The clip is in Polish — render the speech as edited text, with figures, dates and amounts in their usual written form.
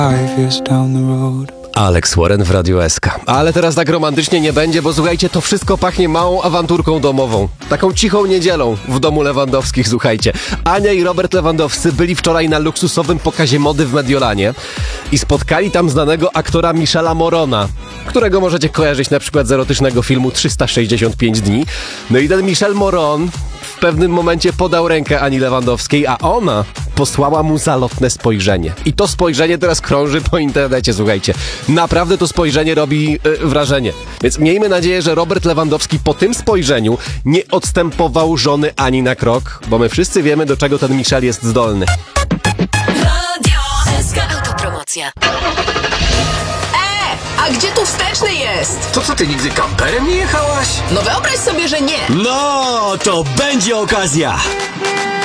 5 years down the road. Alex Warren w Radiu SK. Ale teraz tak romantycznie nie będzie, bo słuchajcie, to wszystko pachnie małą awanturką domową. Taką cichą niedzielą w domu Lewandowskich, słuchajcie. Ania i Robert Lewandowscy byli wczoraj na luksusowym pokazie mody w Mediolanie i spotkali tam znanego aktora Michela Morona, którego możecie kojarzyć na przykład z erotycznego filmu 365 dni. No i ten Michel Moron w pewnym momencie podał rękę Ani Lewandowskiej, a ona posłała mu zalotne spojrzenie. I to spojrzenie teraz krąży po internecie, słuchajcie. Naprawdę to spojrzenie robi wrażenie. Więc miejmy nadzieję, że Robert Lewandowski po tym spojrzeniu nie odstępował żony Ani na krok, bo my wszyscy wiemy, do czego ten Michel jest zdolny. Radio SK Autopromocja. A gdzie tu wsteczny jest? To co, ty nigdy kamperem nie jechałaś? No wyobraź sobie, że nie. No, to będzie okazja!